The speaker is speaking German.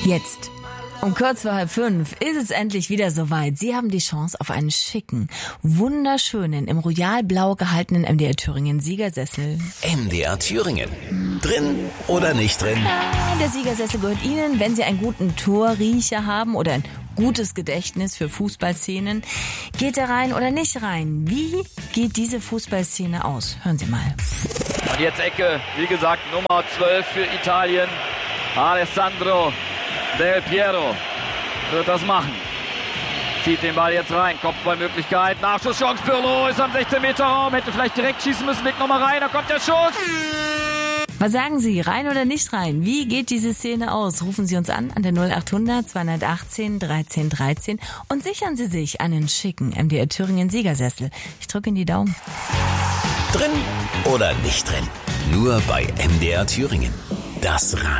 Jetzt, um kurz vor 4:30, ist es endlich wieder soweit. Sie haben die Chance auf einen schicken, wunderschönen, im Royal-Blau gehaltenen MDR Thüringen Siegersessel. MDR Thüringen. Drin oder nicht drin? Ja, der Siegersessel gehört Ihnen, wenn Sie einen guten Torriecher haben oder ein gutes Gedächtnis für Fußballszenen. Geht er rein oder nicht rein? Wie geht diese Fußballszene aus? Hören Sie mal. Und jetzt Ecke, wie gesagt, Nummer 12 für Italien. Alessandro Del Piero wird das machen. Zieht den Ball jetzt rein. Kopfballmöglichkeit. Nachschusschance. Pirlo ist am 16-Meter-Raum. Hätte vielleicht direkt schießen müssen. Legt nochmal rein. Da kommt der Schuss. Was sagen Sie? Rein oder nicht rein? Wie geht diese Szene aus? Rufen Sie uns an der 0800 218 13 13 und sichern Sie sich einen schicken MDR Thüringen Siegersessel. Ich drücke Ihnen die Daumen. Drin oder nicht drin? Nur bei MDR Thüringen. Das